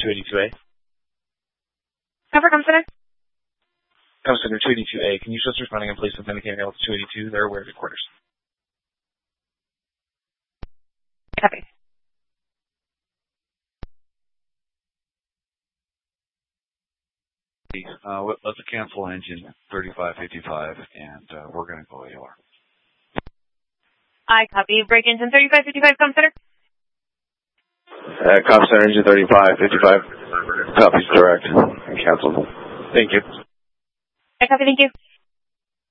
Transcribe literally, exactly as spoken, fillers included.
two eighty-two A. Cover, come center. Come center, two eighty-two A. Can you just responding in place of indicating L two eighty-two? They're aware of your quarters. Copy. Uh, let's cancel engine thirty-five fifty-five, and uh, we're going to go A O R. I copy. Break engine thirty-five fifty-five, com center. Uh, com center, engine thirty-five fifty-five. Copies direct. And cancel. Thank you. I copy, thank you.